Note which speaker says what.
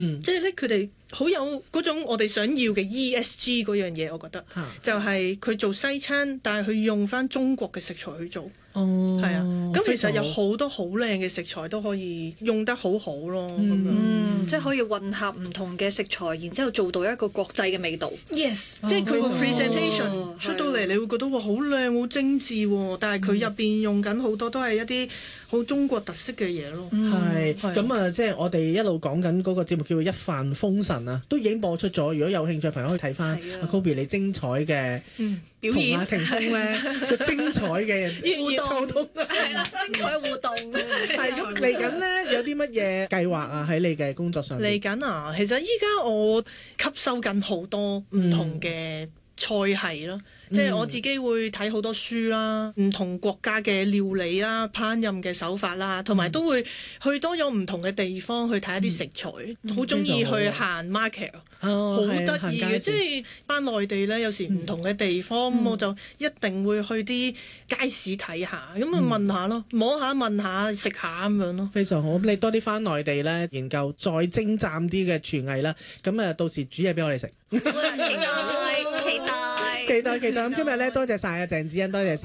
Speaker 1: 即係咧佢哋好有嗰種我哋想要嘅 ESG 嗰樣嘢，我覺得就係佢做西餐，但係佢用翻中國嘅食材去做。係啊，咁其實有好多好靚嘅食材都可以用得好好咯，咁樣
Speaker 2: 即係可以混合唔同嘅食材，然之後做到一個國際嘅味道。
Speaker 1: Yes，即係佢個 presentation 出到嚟，你會覺得哇好靚好精緻喎，但係佢入邊用緊好多都係一啲好中國特色嘅嘢咯。
Speaker 3: 係咁啊，即係我哋一路講緊嗰個節目叫做《一帆風神》啊，都已經播出咗。如果有興趣嘅朋友可以睇翻阿 Kobe 你精彩嘅
Speaker 2: 表演，
Speaker 3: 同阿霆鋒咧個精彩嘅
Speaker 2: 互動係啦，精彩互動。
Speaker 3: 係咁嚟緊咧，有啲乜嘢計劃啊？喺你嘅工作上
Speaker 1: 嚟緊啊，其實依家我吸收緊好多唔同嘅菜系咯。即係我自己會睇好多書啦，唔同國家嘅料理啦、烹飪嘅手法啦，同埋都會去多咗唔同嘅地方去睇一啲食材，好中意去行 market，好得意嘅。即係返內地咧，有時唔同嘅地方，我就一定會去啲街市睇下，咁啊問下咯，摸下問下食下咁樣咯。
Speaker 3: 非常好，咁你多啲返內地咧，研究再精湛啲嘅廚藝啦，咁啊到時煮嘢俾我哋食。
Speaker 2: 期待。
Speaker 3: 期待。咁今日咧多謝晒啊鄭梓欣，多謝晒。